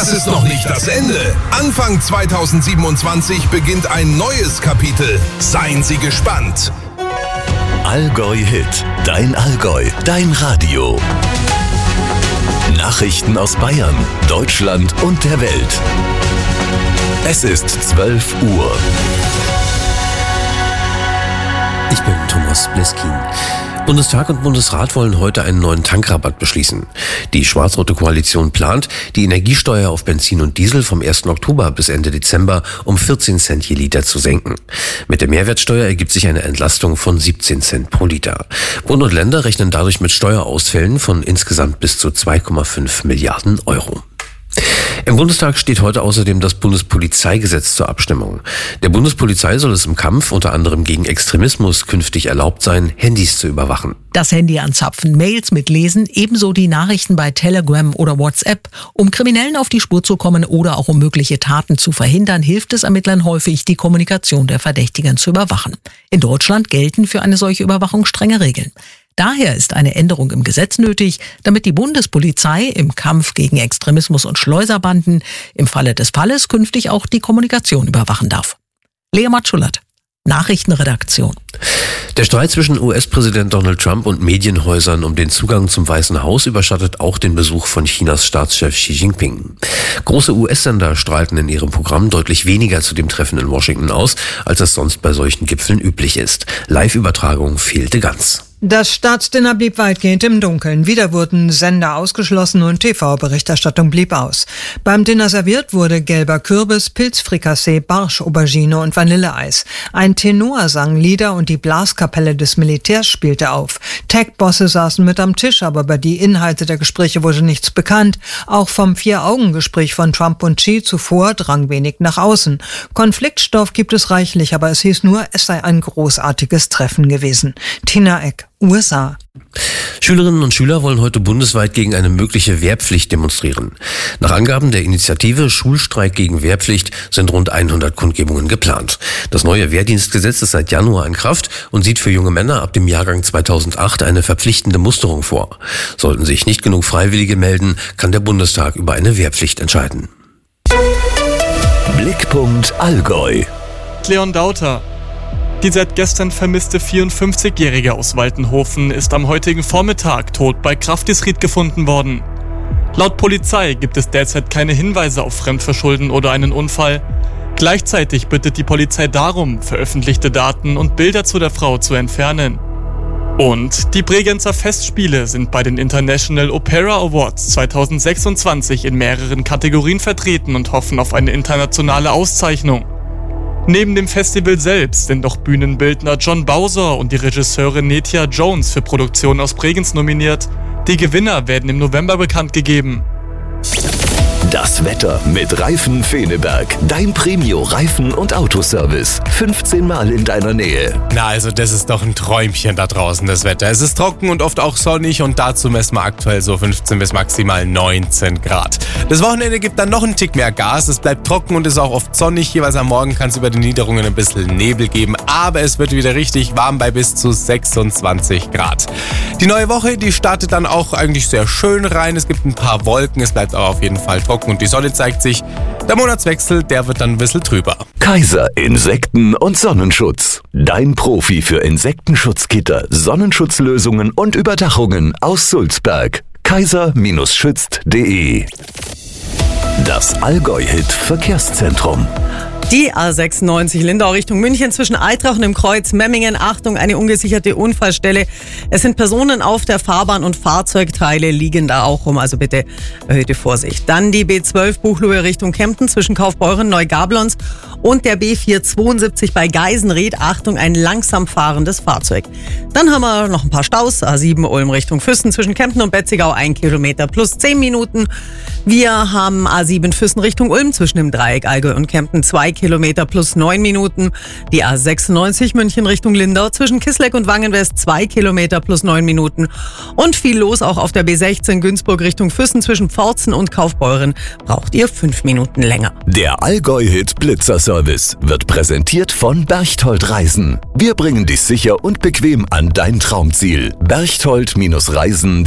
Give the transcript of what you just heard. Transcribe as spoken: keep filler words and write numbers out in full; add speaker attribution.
Speaker 1: das ist noch nicht das Ende. Anfang zweitausendsiebenundzwanzig beginnt ein neues Kapitel. Seien Sie gespannt.
Speaker 2: Allgäu Hit, dein Allgäu, dein Radio. Nachrichten aus Bayern, Deutschland und der Welt. Es ist zwölf Uhr.
Speaker 3: Ich bin Thomas Bliskin. Bundestag und Bundesrat wollen heute einen neuen Tankrabatt beschließen. Die schwarz-rote Koalition plant, die Energiesteuer auf Benzin und Diesel vom ersten Oktober bis Ende Dezember um vierzehn Cent je Liter zu senken. Mit der Mehrwertsteuer ergibt sich eine Entlastung von siebzehn Cent pro Liter. Bund und Länder rechnen dadurch mit Steuerausfällen von insgesamt bis zu zwei Komma fünf Milliarden Euro. Im Bundestag steht heute außerdem das Bundespolizeigesetz zur Abstimmung. Der Bundespolizei soll es im Kampf unter anderem gegen Extremismus künftig erlaubt sein, Handys zu überwachen.
Speaker 4: Das Handy anzapfen, Mails mitlesen, ebenso die Nachrichten bei Telegram oder WhatsApp. Um Kriminellen auf die Spur zu kommen oder auch um mögliche Taten zu verhindern, hilft es Ermittlern häufig, die Kommunikation der Verdächtigen zu überwachen. In Deutschland gelten für eine solche Überwachung strenge Regeln. Daher ist eine Änderung im Gesetz nötig, damit die Bundespolizei im Kampf gegen Extremismus und Schleuserbanden im Falle des Falles künftig auch die Kommunikation überwachen darf. Lea Matschulat, Nachrichtenredaktion.
Speaker 3: Der Streit zwischen U S-Präsident Donald Trump und Medienhäusern um den Zugang zum Weißen Haus überschattet auch den Besuch von Chinas Staatschef Xi Jinping. Große U S-Sender strahlten in ihrem Programm deutlich weniger zu dem Treffen in Washington aus, als es sonst bei solchen Gipfeln üblich ist. Live-Übertragung fehlte ganz.
Speaker 5: Das Staatsdinner blieb weitgehend im Dunkeln. Wieder wurden Sender ausgeschlossen und T V-Berichterstattung blieb aus. Beim Dinner serviert wurde gelber Kürbis, Pilzfrikassee, Barsch, Aubergine und Vanilleeis. Ein Tenor sang Lieder und die Blaskapelle des Militärs spielte auf. Tech-Bosse saßen mit am Tisch, aber über die Inhalte der Gespräche wurde nichts bekannt. Auch vom Vier-Augen-Gespräch von Trump und Xi zuvor drang wenig nach außen. Konfliktstoff gibt es reichlich, aber es hieß nur, es sei ein großartiges Treffen gewesen. Tina Eck, U S A.
Speaker 3: Schülerinnen und Schüler wollen heute bundesweit gegen eine mögliche Wehrpflicht demonstrieren. Nach Angaben der Initiative Schulstreik gegen Wehrpflicht sind rund hundert Kundgebungen geplant. Das neue Wehrdienstgesetz ist seit Januar in Kraft und sieht für junge Männer ab dem Jahrgang zweitausendacht eine verpflichtende Musterung vor. Sollten sich nicht genug Freiwillige melden, kann der Bundestag über eine Wehrpflicht entscheiden.
Speaker 2: Blickpunkt Allgäu.
Speaker 6: Leon Dauter. Die seit gestern vermisste vierundfünfzigjährige aus Waltenhofen ist am heutigen Vormittag tot bei Kraftisried gefunden worden. Laut Polizei gibt es derzeit keine Hinweise auf Fremdverschulden oder einen Unfall. Gleichzeitig bittet die Polizei darum, veröffentlichte Daten und Bilder zu der Frau zu entfernen. Und die Bregenzer Festspiele sind bei den International Opera Awards zweitausendsechsundzwanzig in mehreren Kategorien vertreten und hoffen auf eine internationale Auszeichnung. Neben dem Festival selbst sind noch Bühnenbildner John Bowser und die Regisseurin Netja Jones für Produktionen aus Bregenz nominiert. Die Gewinner werden im November bekannt gegeben.
Speaker 2: Das Wetter mit Reifen Feneberg. Dein Premio-Reifen- und Autoservice. fünfzehn Mal in deiner Nähe.
Speaker 7: Na, also das ist doch ein Träumchen da draußen, das Wetter. Es ist trocken und oft auch sonnig und dazu messen wir aktuell so fünfzehn bis maximal neunzehn Grad. Das Wochenende gibt dann noch einen Tick mehr Gas. Es bleibt trocken und ist auch oft sonnig. Jeweils am Morgen kann es über die Niederungen ein bisschen Nebel geben. Aber es wird wieder richtig warm bei bis zu sechsundzwanzig Grad. Die neue Woche, die startet dann auch eigentlich sehr schön rein. Es gibt ein paar Wolken, es bleibt aber auf jeden Fall trocken und die Sonne zeigt sich. Der Monatswechsel, der wird dann ein bisschen trüber.
Speaker 2: Kaiser Insekten- und Sonnenschutz. Dein Profi für Insektenschutzgitter, Sonnenschutzlösungen und Überdachungen aus Sulzberg. kaiser schützt punkt de. Das Allgäu-Hit Verkehrszentrum.
Speaker 8: Die A sechsundneunzig Lindau Richtung München zwischen Eitrach und dem Kreuz Memmingen. Achtung, eine ungesicherte Unfallstelle. Es sind Personen auf der Fahrbahn und Fahrzeugteile liegen da auch rum, also bitte erhöhte Vorsicht. Dann die B zwölf Buchloe Richtung Kempten zwischen Kaufbeuren, Neugablons und der B vierhundertzweiundsiebzig bei Geisenried. Achtung, ein langsam fahrendes Fahrzeug. Dann haben wir noch ein paar Staus. A sieben Ulm Richtung Füssen zwischen Kempten und Betzigau, ein Kilometer plus zehn Minuten. Wir haben A sieben Füssen Richtung Ulm zwischen dem Dreieck Allgäu und Kempten, zwei Kilometer plus neun Minuten. Die A sechsundneunzig München Richtung Lindau zwischen Kissleck und Wangenwest, zwei Kilometer plus neun Minuten. Und viel los auch auf der B sechzehn Günzburg Richtung Füssen zwischen Pforzen und Kaufbeuren. Braucht ihr fünf Minuten länger.
Speaker 2: Der Allgäu-Hit Blitzerservice wird präsentiert von Berchtold Reisen. Wir bringen dich sicher und bequem an dein Traumziel. berchtold Reisen punkt